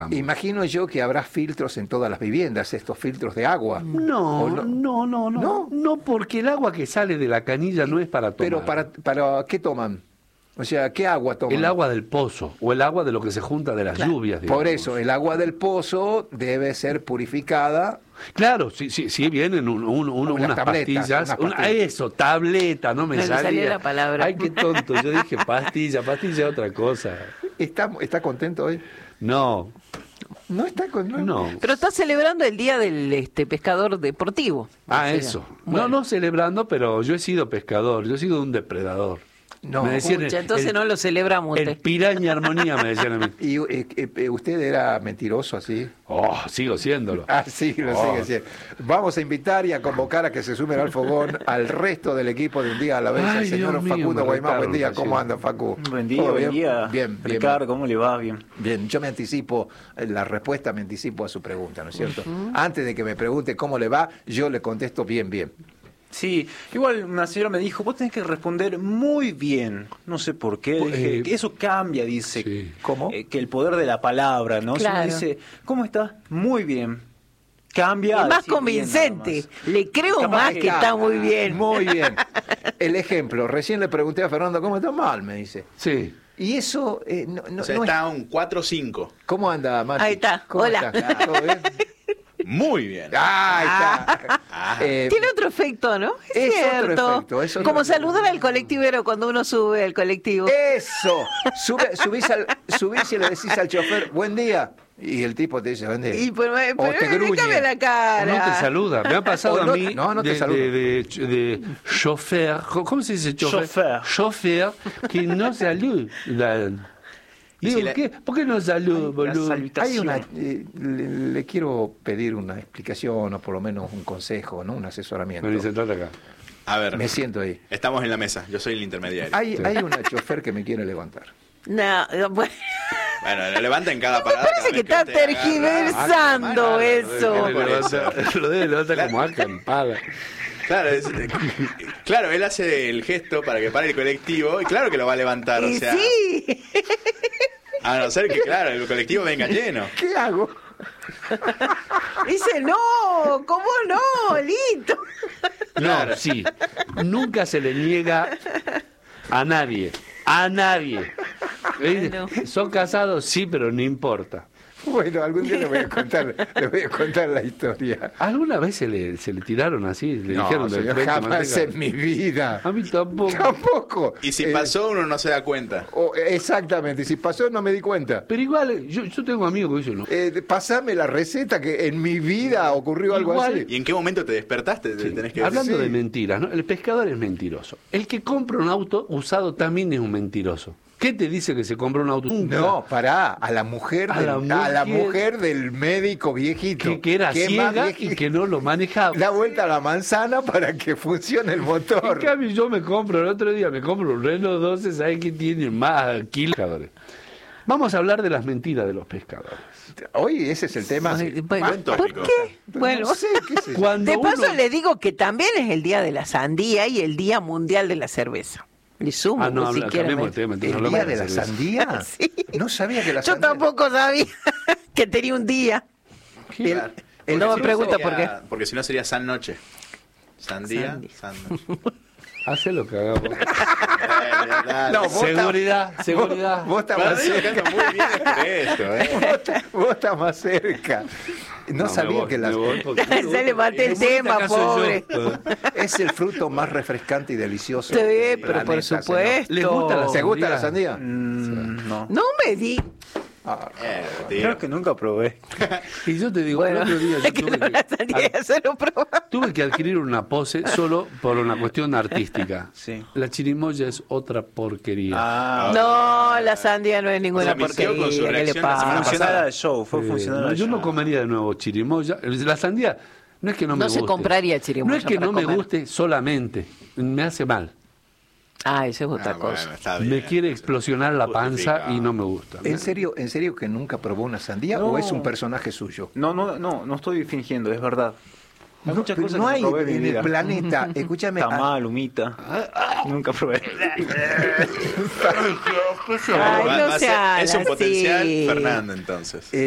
Imagino yo que habrá filtros en todas las viviendas, estos filtros de agua. No, porque el agua que sale de la canilla no es para tomar. Pero para ¿qué toman? O sea, ¿qué agua toman? El agua del pozo, o el agua de lo que se junta de las lluvias. Digamos. Por eso, el agua del pozo debe ser purificada. Claro, sí vienen unas pastillas. Tableta, no me salía la palabra. Ay, qué tonto, yo dije pastilla es otra cosa. ¿Está contento hoy? No. No está contento. No. Pero está celebrando el día del pescador deportivo. Eso. Bueno. No celebrando, pero yo he sido pescador, yo he sido un depredador. No, me decían entonces no lo celebramos. El piraña armonía, me decían a mí. ¿Y usted era mentiroso así? Sigo siéndolo. Sí, lo sigue siendo. Vamos a invitar y a convocar a que se sumen al fogón al resto del equipo de Un Día a la Vez. El señor Facundo Guaymán, buen día. ¿Cómo anda, Facu? Buen día. Bien. Ricardo, ¿cómo le va? Bien. Bien, yo me anticipo, la respuesta me anticipo a su pregunta, ¿no es cierto? Antes de que me pregunte cómo le va, yo le contesto bien. Sí, igual una señora me dijo, vos tenés que responder muy bien. No sé por qué. Dije, que eso cambia, dice. Sí. ¿Cómo? Que el poder de la palabra, ¿no? Claro. Si uno dice, ¿cómo estás? Muy bien. Cambia. Es más convincente. Le creo más que está muy bien. Muy bien. El ejemplo, recién le pregunté a Fernando, ¿cómo está? Mal, me dice. Sí. Y eso o sea, está un 4-5. ¿Cómo anda, Mati? Ahí está. ¿Cómo Hola. está? ¿Todo bien? Muy bien. Ahí está. Tiene otro efecto, ¿no? Es Cierto. otro efecto, es otro Como efecto. saludar al colectivero cuando uno sube al colectivo. Eso. Subís y le decís al chofer, buen día. Y el tipo te dice, buen día. Pero o te gruñe. cambia la cara. No te saluda. Me ha pasado no, a mí no te saluda. de chofer. ¿Cómo se dice chofer? Chofer que no saluda. Digo, ¿por qué no saluda, boludo? Hay le quiero pedir una explicación o por lo menos un consejo, ¿no? Un asesoramiento. Me dice, trata acá. A ver, Me siento ahí. estamos en la mesa, yo soy el intermediario. Hay una chofer que me quiere levantar. No, bueno. Bueno, lo levanta en cada parada. Parece que está tergiversando eso. Lo debe levantar como acampada. Claro, él hace el gesto para que pare el colectivo y claro que lo va a levantar, Y o sea, sí. a no ser que, claro, el colectivo venga lleno. ¿Qué hago? Dice, no, ¿cómo no, Lito? No, sí. Nunca se le niega a nadie. Bueno. Son casados, sí, pero no importa. Bueno, algún día le voy a contar la historia. ¿Alguna vez se le tiraron así? ¿Le dijeron del señor, frente, jamás manteca? en mi vida. A mí tampoco. Tampoco. Y si pasó, uno no se da cuenta. Exactamente, y si pasó no me di cuenta. Pero igual, yo tengo amigos que dicen, no. Pasame la receta que en mi vida ocurrió algo Igual, así. ¿Y en qué momento te despertaste? Sí. Tenés que Hablando decir. de mentiras, ¿no? El pescador es mentiroso. El que compra un auto usado también es un mentiroso. ¿Qué te dice que se compra un auto? No, pará, a la mujer del médico viejito. Que era más ciega viejito, y que no lo manejaba. da vuelta a la manzana para que funcione el En motor. cambio, yo el otro día me compro un Renault 12, ¿sabes qué tiene más kilos? Vamos a hablar de las mentiras de los pescadores. Hoy ese es el tema. Bueno, ¿por tópico. qué? Bueno, No sé, qué sé yo. Cuando de paso uno- le digo que también es el día de la sandía y el día mundial de la cerveza. Le sumo, no, si quieren. cambiemos el tema. entonces ¿El hablamos día de la cerveza. sandía? Sí. No sabía que la Yo sandía... tampoco sabía que tenía un día. Claro. No me si pregunta sería- por qué. Porque si no sería San Noche. Sandía, Sandía. San Noche. Hace lo que hagamos. No, vos Seguridad. Vos estás Para más mí me cerca. canta muy bien esto, Vos estás más cerca. No sabía que la... Se le maté el tema, pobre. Es el fruto más refrescante y delicioso. Sí, del pero por planeta, señor. supuesto. ¿Les gusta la ¿Te gusta la sandía? sandía? No. No me di. Creo que nunca probé. Y yo te digo, Bueno, el otro día yo es que no la sandía se lo probaba. tuve que adquirir una pose solo por una cuestión artística. Sí. La chirimoya es otra porquería. No, la sandía no es ninguna Se vició con su porquería. ¿Qué le reacción la semana pasa? Funcionara el show, fue funcionar el yo show. no comería de nuevo chirimoya. La sandía no es que no me No guste. se compraría chirimoya No es que para no me comer. guste solamente. Me hace mal. Ah, eso es otra Bueno, cosa. está bien. Me quiere explosionar la panza Justificado. y no me gusta. ¿En serio que nunca probó una sandía No. o es un personaje suyo? No estoy fingiendo, es verdad. Hay muchas Pero cosas no que hay no probé en mi en vida. el planeta, escúchame. Tamal, humita. Nunca probé. Ay, no Va a ser- sean es un así. potencial Fernando entonces.